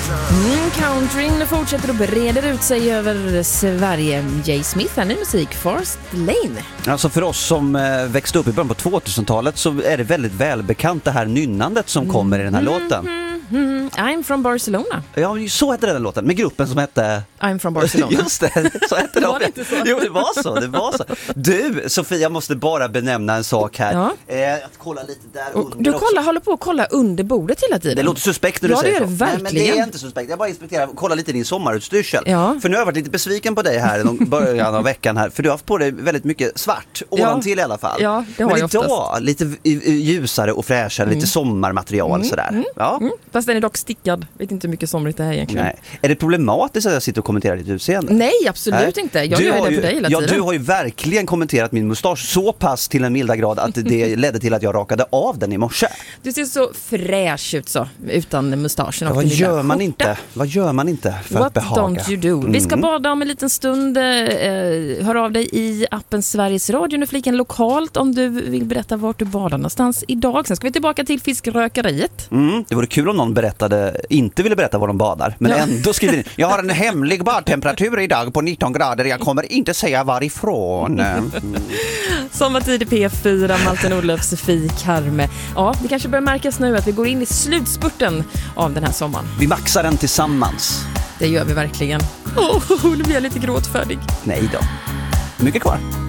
Countryn fortsätter att breda ut sig över Sverige. Jay Smith, ny musik, Forest Lane. Alltså för oss som växte upp i början på 2000-talet så är det väldigt välbekant det här nynnandet som kommer i den här låten. I'm from Barcelona. Ja, så hette den låten, med gruppen som hette... I'm from Barcelona. Just det, så hette Var det inte så? Jo, det var så. Du, Sofia, jag måste bara benämna en sak här. Ja. Att kolla lite där Och under du också. håller på att kolla under bordet hela tiden. Det låter suspekt när du säger det så. gör det verkligen. Nej, men det är inte suspekt. Jag bara inspekterar, kolla lite din sommarutstyrsel. Ja. För nu har jag varit lite besviken på dig här i början av veckan här. För du har haft på dig väldigt mycket svart, ovantill i alla fall. Ja, det har men jag idag oftast. lite ljusare och fräschare, lite sommarmaterial sådär. Ja. Fast den är dock stickad. Vet inte hur mycket somrigt det här egentligen. Nej. Är det problematiskt att jag sitter och kommenterar ditt utseende? Nej, absolut inte. Jag gör det för dig hela tiden. Ja, du har ju verkligen kommenterat min mustasch så pass till en milda grad att det ledde till att jag rakade av den i morse. Du ser så fräsch ut så, utan mustaschen. Ja, vad gör man inte? Vad gör man inte för What att behaga? don't you do? Vi ska bada om en liten stund. Hör av dig i appen Sveriges Radio, nu fliken lokalt om du vill berätta vart du badar någonstans idag. Sen ska vi tillbaka till fiskrökeriet. Det vore kul om någon inte ville berätta var de badar, men ändå skriver in: jag har en hemlig badtemperatur idag på 19 grader, jag kommer inte säga varifrån. Sommartid i P4, Malte Nordlöf, Sofie Karme. Ja, det kanske börjar märkas nu att vi går in i slutspurten av den här sommaren. Vi maxar den tillsammans. Det gör vi verkligen. Nu blir jag lite gråtfärdig. Nej då. Mycket kvar.